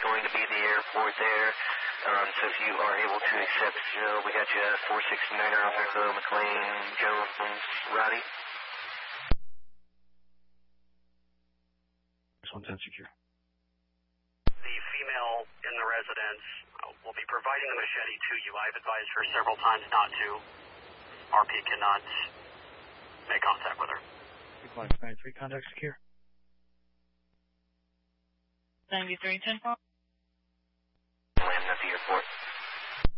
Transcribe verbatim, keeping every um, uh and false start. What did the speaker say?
going to be the airport there. Um, so if you are able to accept, Joe, we got you at four sixty-niner off Echo, McLean, Jones, Roddy. one ten secure. The female in the residence will be providing the machete to you. I've advised her several times not to. R P cannot make contact with her. ninety-three, contact secure. ninety-three, ten four. Land at the airport.